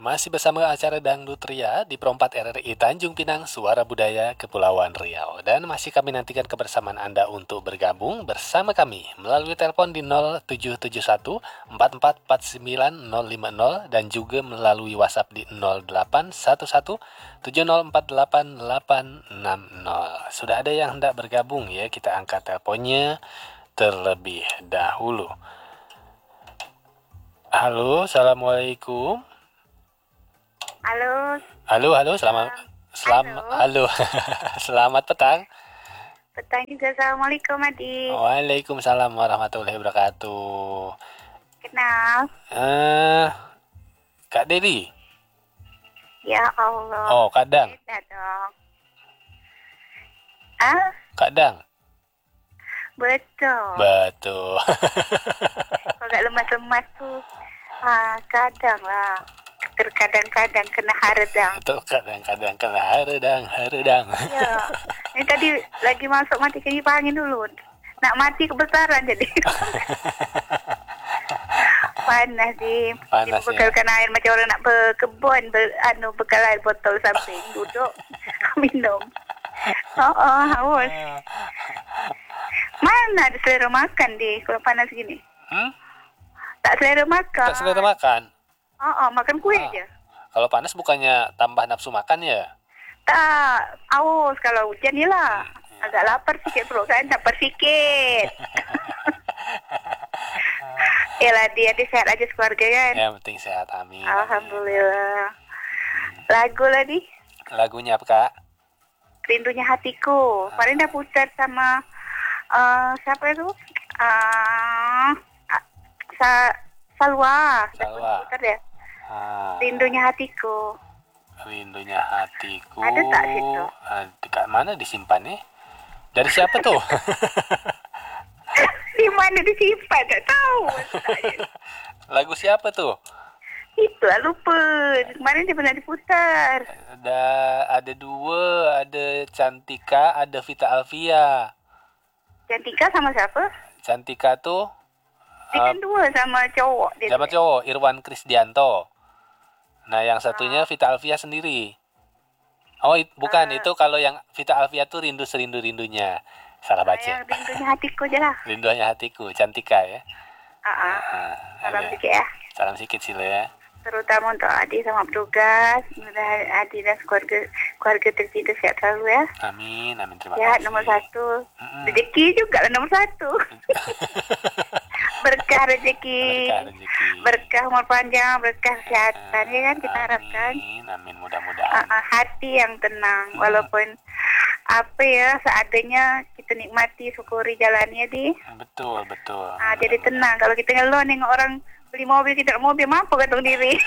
Masih bersama acara Dangdut Ria di Perompat RRI Tanjung Pinang, Suara Budaya Kepulauan Riau. Dan masih kami nantikan kebersamaan Anda untuk bergabung bersama kami melalui telepon di 0771 4449 050 dan juga melalui WhatsApp di 0811 7048 860. Sudah ada yang hendak bergabung ya, kita angkat teleponnya terlebih dahulu. Halo, Assalamualaikum. Halo, halo. Selamat petang. Petang juga. Assalamualaikum, Adi. Waalaikumsalam warahmatullahi wabarakatuh. Kenal? Kak Dedi. Ya Allah. Oh, Kadang. Beda dong. Kak Dang. Betul. Betul. Kalau gak lemas-lemas tuh, kadang lah. Terkadang-kadang kena haredang. Betul, kadang-kadang kena haredang. Ya. Ini tadi lagi masuk mati kipas angin dulu. Nak mati kebesaran jadi. Panas Panas, dibekalkan air macam orang nak berkebun, bekal air botol samping duduk minum. Haus. Mana ada selera makan kalau panas gini? Tak selera makan. Tak selera makan. Makan kue aja. Kalau panas bukannya tambah nafsu makan ya? Tak, aus kalau hujan ni lah. Agak lapar sikit perut kan, lapar sikit. Yalah, dia sehat aja sekeluarga kan. Yang penting sehat, amin. Alhamdulillah. Lagu lah ni. Lagunya apa, Kak? Rindunya Hatiku. Kemarin dah putar sama siapa itu? Salwa. Dah putar ya. Rindunya Hatiku. Rindunya Hatiku. Ada tak situ? Dekat mana disimpan nih? Dari siapa tuh? Di mana disimpan? Tak tahu. Lagu siapa tuh? Itulah lupa. Kemarin dia pernah diputar. Ada dua. Ada Cantika, ada Vita Alvia. Cantika sama siapa? Cantika tuh Dia kan dua sama cowok. sama cowok, Irwan Krisdianto. Nah, yang satunya Vita Alvia sendiri. Oh, bukan. Itu kalau yang Vita Alvia tuh Rindu Serindu-rindunya. Salah baca. Yang Rindunya Hatiku je lah. Rindunya Hatiku, Cantika ya. Salam sikit ya. Salam sikit sila ya. Terutama untuk Adi sama bertugas. Mudah Adi dan keluarga tertidur sehat selalu ya. Amin, terima Ya, kasih. nomor 1. Rezeki juga lah nomor 1. Berkah rezeki. Berkah umur panjang, berkah kesehatan ya kan kita harapkan. Amin, mudah-mudahan. Hati yang tenang walaupun apa ya seadanya kita nikmati, syukuri jalannya Betul. jadi tenang. Kalau kita ngeluh nengok orang beli mobil tidak mobil, mampu gantung diri.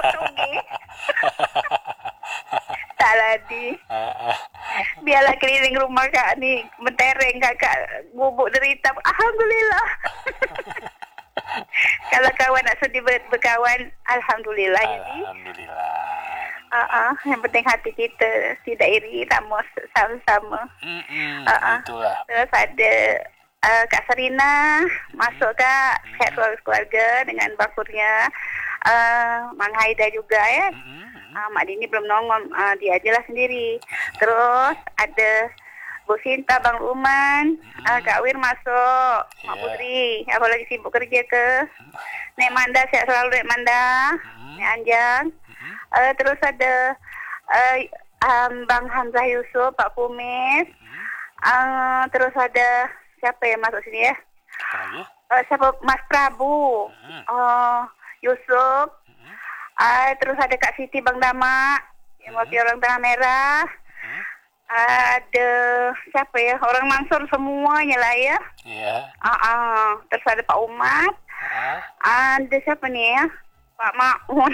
Tak lagi. Biarlah keliling rumah kak ni mentereng kakak bubuk derita. Alhamdulillah. Kalau kawan nak sedih berkawan, alhamdulillah. Alhamdulillah. Yang penting hati kita tidak iri, sama-sama. Itulah. Terus ada Kak Sarina masuk Kak, sehat keluarga dengan bakurnya. Mang Haida juga ya. Mak Dini belum nongol, dia aja lah sendiri. Terus ada Bu Sinta, Bang Uman, Kak Wir masuk, Mak Putri, apa lagi sibuk kerja ke. Nek Manda, sehat selalu Nek Manda, Nek Anjang. Terus ada Bang Hamzah Yusuf, Pak Kumis. Terus ada siapa yang masuk sini ya? Siapa? Mas Prabu, Yusuf. Terus ada Kak Siti, Bang Dama, yang wakil orang Tanah Merah. Ada siapa ya? Orang Mansur semuanya lah ya. Iya. Terus ada Pak Umat. Ada siapa nih ya? Pak Maun.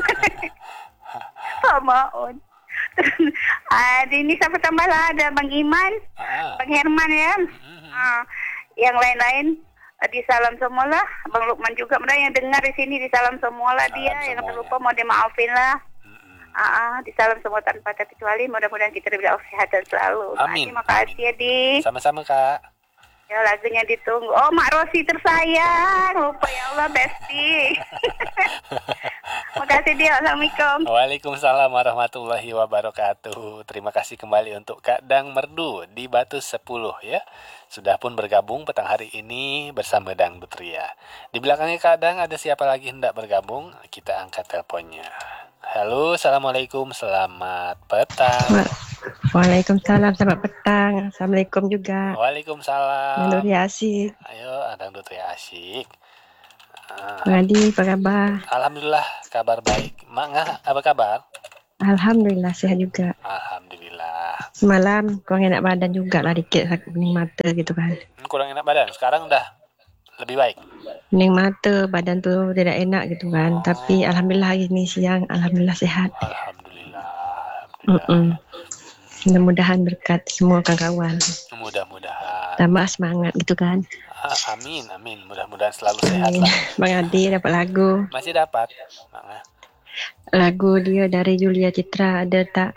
Pak Maun. Terus ada ini siapa tambah lah? Ada Bang Iman, Bang Herman ya. Yang lain-lain disalam semualah. Bang Lukman juga mudah yang dengar di sini disalam semualah dia. Yang terlupa mau dimaafin lah. Disalam semua tanpa terkecuali. Mudah-mudahan kita diberi kesehatan selalu. Amin. Terima kasih ya Di. Sama-sama Kak. Ya lagunya ditunggu. Oh Mak Rosi tersayang. Lupa ya Allah Besti. Makasih kasih dia. Assalamualaikum. Waalaikumsalam warahmatullahi wabarakatuh. Terima kasih kembali untuk Kak Dang Merdu di Batu 10 ya. Sudah pun bergabung petang hari ini bersama Dangdut Ria. Di belakangnya Kak Dang ada siapa lagi hendak bergabung? Kita angkat teleponnya. Halo, Assalamualaikum, selamat petang. Waalaikumsalam, selamat petang. Assalamualaikum juga. Waalaikumsalam. Dangdut Ria asik. Ayo, Dangdut Ria asik. Bang Adi, apa kabar? Alhamdulillah, kabar baik. Mak Ngah, apa kabar? Alhamdulillah, sehat juga. Alhamdulillah. Semalam kurang enak badan juga lah dikit, pening mata gitu kan. Kurang enak badan, sekarang udah lebih baik. Pening mata, badan tu tidak enak gitu kan. Tapi Alhamdulillah hari ni siang, Alhamdulillah sehat. Alhamdulillah. Mudah-mudahan berkat semua kawan-kawan. Mudah-mudahan. Tambah semangat gitu kan. Amin. Mudah-mudahan selalu sehat lah. Bang Adi dapat lagu. Masih dapat, Mak Ngah. Lagu dia dari Julia Citra ada tak?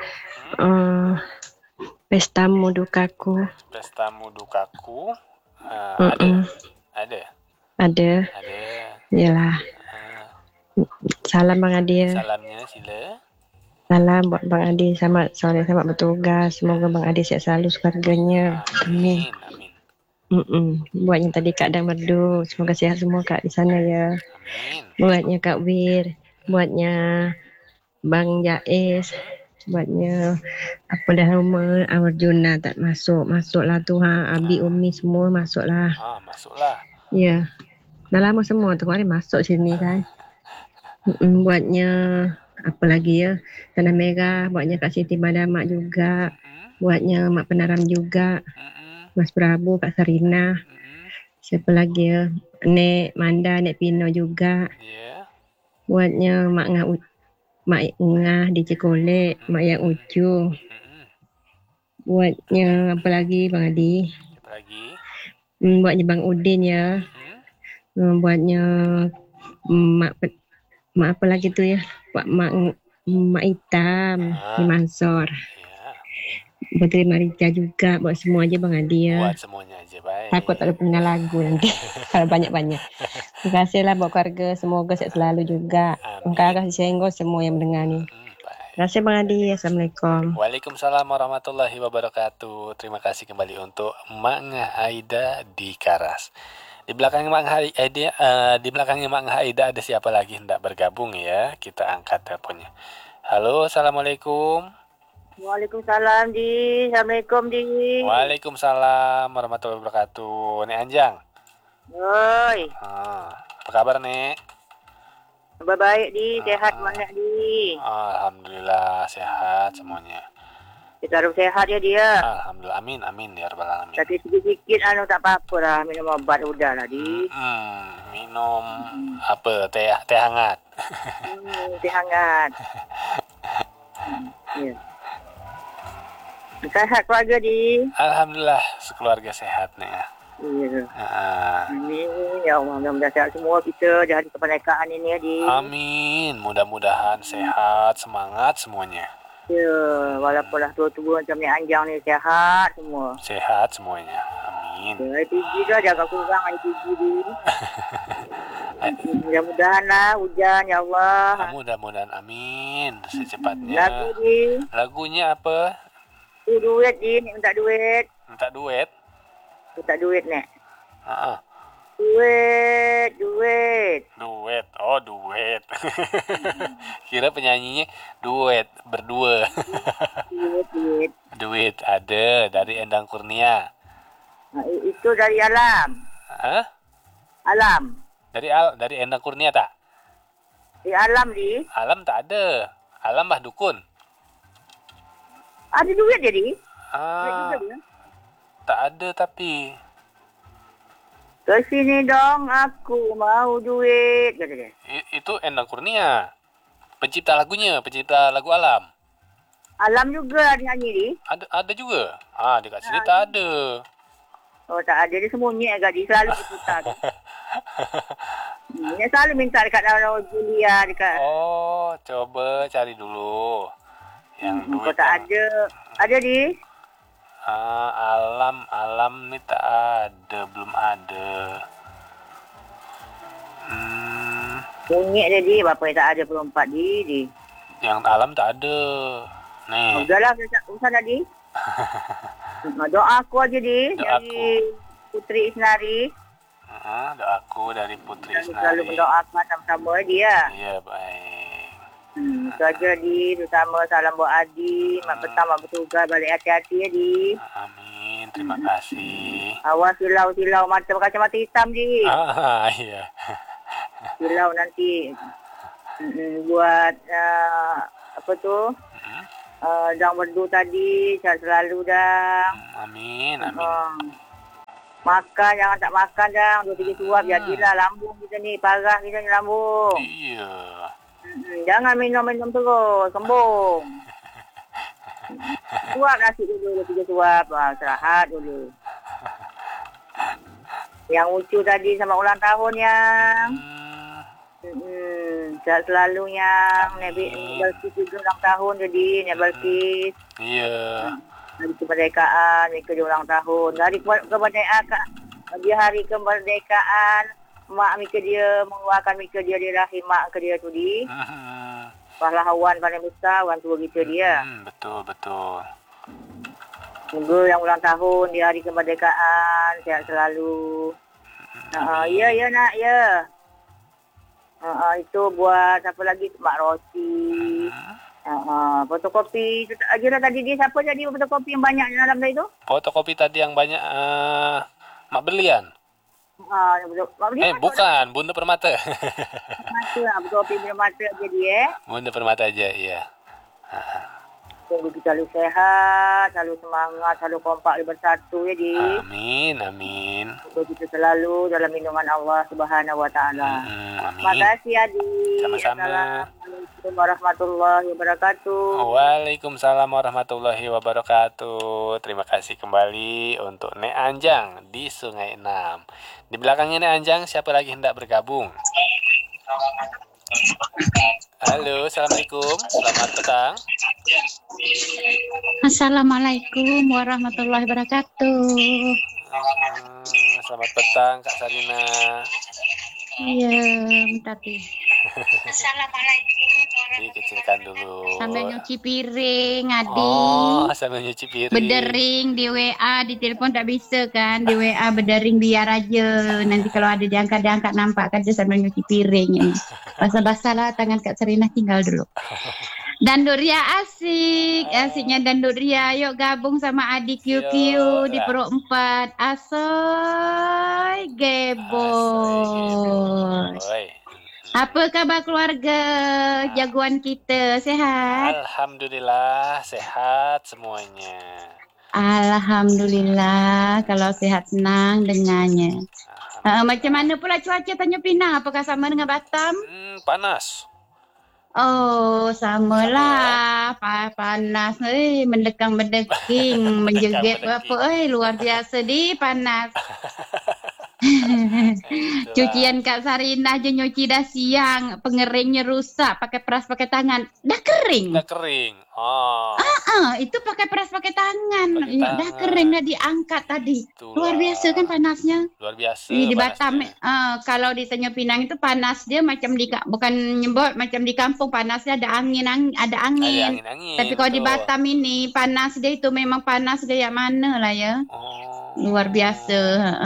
Pestamu Dukaku. Pestamu Dukaku. Ada. Yalah. Salam Bang Adi. Salamnya sila. Salam buat Bang Adi, selamat sore, selamat bertugas. Semoga Bang Adi sehat selalu keluarganya. Amin. Buatnya tadi Kak Dang Merdu, semoga sehat semua Kak di sana ya. Amin. Buatnya Kak Wir, buatnya Bang Jais, buatnya apa dah nama Arjuna tak masuklah Tuhan, Abi Umi semua masuklah. Masuklah. Ya. Dah lama semua tu kemarin masuk sini kan. Buatnya apa lagi ya, Tanah Merah, buatnya Kak Siti Badamak juga, buatnya Mak Penaram juga, Mas Prabu, Kak Sarina, siapa lagi ya, Nek Manda, Nek Pino juga, buatnya Mak Ngah di Cikolek, Mak Yang Ucu, buatnya apa lagi Bang Adi, buatnya Bang Udin ya, buatnya Mak apa lagi tu ya, Mak Hitam di Mansor. Buat Marica juga, buat semua aja Bang Adi ya. Buat semuanya aja, baik. Takut tak ada pendengar lagu nanti kalau banyak-banyak. Terima kasih lah buat keluarga, semoga sehat selalu juga. Engkau kasih sehingga semua yang mendengar ni. Terima kasih Bang Adi. Assalamualaikum. Waalaikumsalam warahmatullahi wabarakatuh. Terima kasih kembali untuk Mak Ngah Aida di Karas. Di belakang Mak Ngah Aida ada siapa lagi hendak bergabung ya? Kita angkat teleponnya. Halo, Assalamualaikum. Waalaikumsalam Di. Assalamualaikum Di. Waalaikumsalam warahmatullahi wabarakatuh. Nek Anjang. Oi. Apa kabar Nek? Kabar baik Di, sehat mana Di? Alhamdulillah sehat semuanya. Kita harus sehat ya dia. Alhamdulillah, amin ya rabbal alamin. Tapi sedikit tak apa-apa lah, minum obat udah lah Di. Minum apa? Teh hangat. Teh hangat. Ya. Sehat keluarga Di. Alhamdulillah sekeluarga sehat nih ya. Iya. Amin ya Allah, mudah-mudahan sehat semua kita di hari kemerdekaan ini ya Di. Amin, mudah-mudahan sehat, semangat semuanya. Ya, walaupun lah tua-tua macam ni Anjang ni sehat semua. Sehat semuanya, amin. Ya, IPG dah jaga kurang IPG Di. Mudah-mudahan lah hujan ya Allah. Mudah-mudahan amin secepatnya. Lagu Di. Lagunya apa? Duit Di, ni minta duit. Minta duet? Minta duit Nek. Duit. Duet, oh duet. Kira penyanyinya duet, berdua. Duit ada dari Endang Kurnia. Itu dari Alam. Hah? Alam. Dari Endang Kurnia tak? Di Alam Di. Alam tak ada. Alam Mbah Dukun. Ada duit jadi? Tak ada tapi. Kesini dong aku mau duit kata dia. Itu Endang Kurnia. Pencipta lagunya, pencipta lagu Alam. Alam juga nyanyi Di. Ada juga. Dekat sini tak ada. Oh tak ada, dia sembunyi agak Di, selalu diputar. Dia selalu minta dekat dalam Julia dekat. Oh, coba cari dulu. Yang duit. Tak ada. Ada Di? Alam ni tak ada, belum ada. Kunyit dia di. Bapa yang tak ada perempat di. Yang alam tak ada. Nih. Udahlah, usah dah di. Doa aku aja di. Doa Dari Putri Isnari. Doaku dari Putri Selalu Isnari. mendoakan sama-sama dia. Iya, baik. Itu aja di. Terutama salam buat Adi. Mak petang, mak bertugas. Balik hati-hati ya di. Amin. Terima kasih. Awas silau-silau mata kacamata hitam di. Iya. Silau nanti buat apa tu? Dang merdu tadi. Sehat selalu dah. Amin. Makan, jangan tak makan dah. 2-3 suap jadilah lambung kita ni. Parah kita ni lambung. Iya. Jangan minum-minum terus. Kembung. Suap nasi dulu. 2-3 suap. Istirahat dulu. Yang lucu tadi sama ulang tahun yang. Sehat selalu yang. Nabi Balkis juga ulang tahun jadi. Nabi Balkis. Iya. Hari kemerdekaan, mereka dia ulang tahun. Hari kemerdekaan, dia hari kemerdekaan, mak mereka dia mengeluarkan mereka dia di rahim mak ke dia tu di. Pahlawan paling besar, orang tua kita dia. Betul. Semoga yang ulang tahun di hari kemerdekaan, sehat selalu. Ya nak, ya. Itu buat siapa lagi? Mak Roti. Fotokopi aja lah tadi dia. Siapa jadi fotokopi yang banyak dalam tadi tu? Fotokopi tadi yang banyak Mak Belian. Mak Belian bukan, Bunda Permata. Fotokopi Permata jadi Bunda Permata aja, iya. Semoga kita selalu sehat, selalu semangat, selalu kompak bersatu ya di. Amin. Semoga kita selalu dalam lindungan Allah Subhanahu Wa Taala. Amin. Terima kasih Adi. Sama-sama. Assalamualaikum warahmatullahi wabarakatuh. Waalaikumsalam warahmatullahi wabarakatuh. Terima kasih kembali untuk Nek Anjang di Sungai Enam. Di belakangnya Nek Anjang, siapa lagi hendak bergabung? Halo, Assalamualaikum. Selamat petang. Assalamualaikum warahmatullahi wabarakatuh. Selamat petang, Kak Sarina. Iya, tapi. Assalamualaikum. Dikecilkan dulu. Sambil nyuci piring, Adi. Oh, sambil nyuci piring. Berdering di WA, di telepon tak bisa kan? Di WA berdering biar aja. Nanti kalau ada diangkat nampak kan dia sambil nyuci piring ini. Basah-basah lah tangan Kak Serina, tinggal dulu. Dandut Ria asiknya Dandut Ria. Yuk gabung sama adik QQ di Pro 4. Asoy geboy. Apa kabar keluarga jagoan kita? Sehat? Alhamdulillah sehat semuanya. Alhamdulillah, kalau sehat senang dengannya. Macam mana pula cuaca Tanjung Pinang? Apakah sama dengan Batam? Panas. Oh, samalah. Panas. Mendekang-mendeking, menjeget apa. Luar biasa di panas. Cucian Kak Sarina aja nyuci dah siang, pengeringnya rusak, pakai peras pakai tangan. Dah kering. Oh. Itu pakai peras pakai tangan. Dah kering, dah diangkat tadi. Itulah. Luar biasa kan panasnya. Luar biasa. Di Batam kalau di Tanjung Pinang itu panas dia macam bukan nyembot macam di kampung panasnya ada angin. Tapi kalau di Batam ini panas dia itu memang panas dia yang mana lah ya. Luar biasa.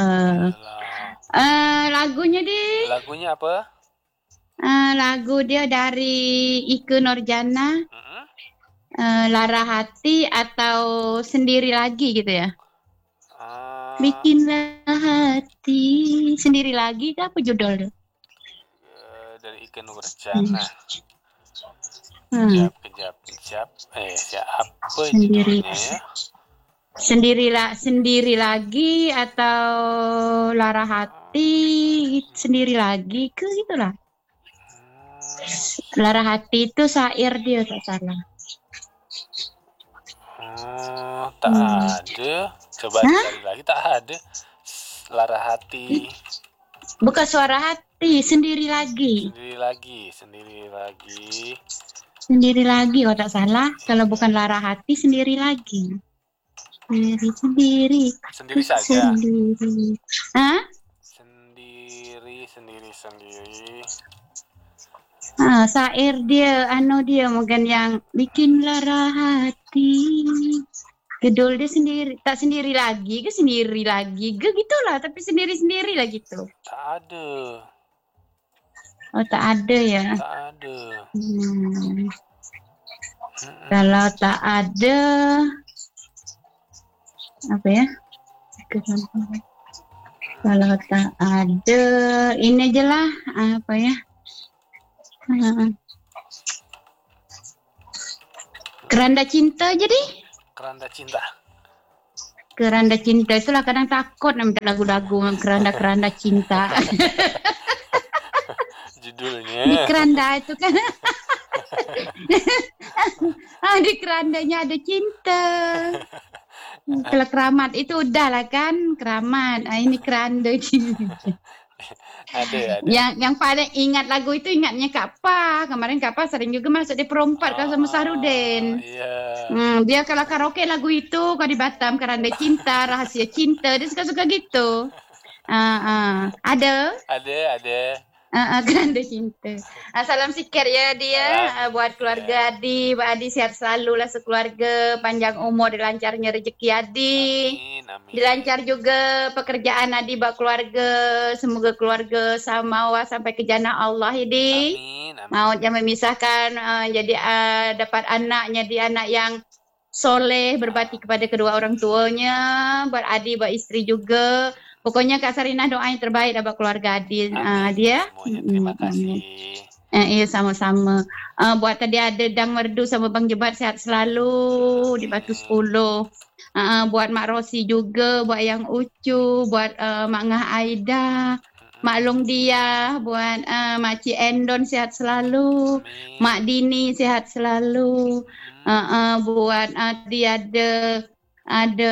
Lagunya apa? Lagu dia dari Ike Nurjana. Lara Hati atau Sendiri Lagi gitu ya. Bikinlah hati sendiri lagi apa judulnya? Dari Ike Nurjana. Kejap. Siapa judulnya ya? Sendiri lagi atau Lara Hati sendiri lagi ke gitulah. Lara Hati itu syair dia tak salah. Tak ada. Coba cari lagi, tak ada. Lara Hati. Bukan Suara Hati, Sendiri Lagi. Sendiri lagi kalau tak salah. Kalau bukan Lara Hati, Sendiri Lagi. Sendiri saja. Hah? Sendiri. Syair dia, dia mungkin yang bikin lara hati. Gedul dia sendiri, tak sendiri lagi, gitulah, tapi sendiri-sendiri lah gitu. Tak ada. Oh, tak ada ya. Tak ada. Kalau tak ada, apa ya? Kalau tak ada, ini aja lah, apa ya? Keranda cinta jadi. Keranda cinta. Keranda cinta itulah kadang takut nak minta lagu-lagu keranda cinta. Judulnya. Di keranda itu kan. Di kerandanya ada cinta. Kalau keramat itu udahlah kan, keramat. Ini keranda cinta. Ada. Yang paling ingat lagu itu ingatnya Kak Pa. Kemarin Kak Pa sering juga masuk di perompat kan sama Sahrudin. Iya. Dia kalau karaoke lagu itu kalau di Batam Keranda Cinta, Rahasia Cinta, dia suka-suka gitu. Ada. Keranda Cinta. Salam sikit ya dia buat keluarga Adi. Pak Adi sehat selalu lah sekeluarga, panjang umur, dilancarnya rezeki Adi. Amin. Dilancar juga pekerjaan Adi buat keluarga. Semoga keluarga sama sampai ke jannah Allah Adi. Amin. Maut yang memisahkan jadi dapat anaknya, dia anak yang soleh, berbakti kepada kedua orang tuanya, buat Adi, buat isteri juga. Pokoknya Kak Sarinah doa yang terbaik buat keluarga Adi. Dia. Semuanya terima kasih. Iya sama-sama. Buat tadi ada Dang Merdu sama Bang Jebat sehat selalu di Batu 10. Buat Mak Rosi juga, buat Yang Ucu, buat Mak Ngah Aida, Mak Long Dia, buat Mak Cik Endon sehat selalu, Mak Dini sehat selalu. Buat dia ada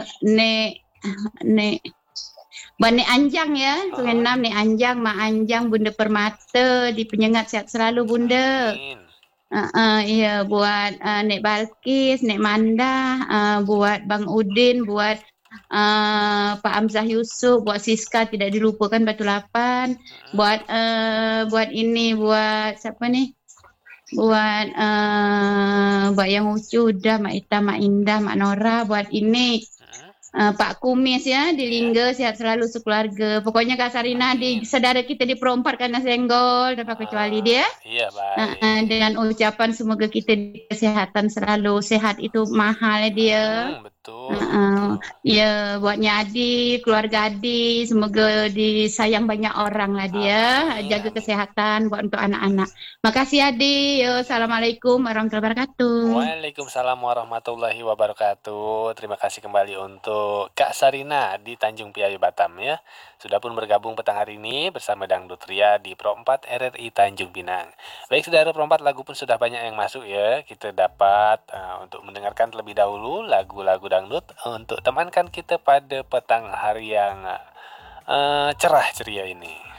Nek Nek Anjang ya, Sungai Enam Nek Anjang, Mak Anjang, Bunda Permata di Penyengat sehat selalu Bunda. Iya buat Nek Balkis, Nek Manda, buat Bang Udin, buat Pak Amzah Yusuf, buat Siska tidak dilupakan Batu 8, buat ini buat siapa nih? Buat Yang Ucu udah, Mak Ita, Mak Indah, Mak Nora, buat ini Pak Kumis ya di Lingga sehat selalu sekeluarga. Pokoknya Kak Sarinah di saudara kita di Perompat karena senggol tanpa kecuali dia. Iya baik. Dengan ucapan semoga kita di kesehatan selalu, sehat itu mahal ya dia. Betul. Ya buatnya Adi, keluarga Adi semoga disayang banyak orang lah dia. Jaga kesehatan buat untuk anak-anak. Makasih Adi. Yo, assalamualaikum warahmatullahi wabarakatuh. Waalaikumsalam warahmatullahi wabarakatuh. Terima kasih kembali untuk Kak Sarina di Tanjung Piayu Batam ya. Sudah pun bergabung petang hari ini bersama Dangdut Ria di Pro 4 RRI Tanjung Pinang. Baik saudara Pro 4, lagu pun sudah banyak yang masuk ya. Kita dapat untuk mendengarkan terlebih dahulu lagu-lagu dangdut untuk temankan kita pada petang hari yang cerah ceria ini.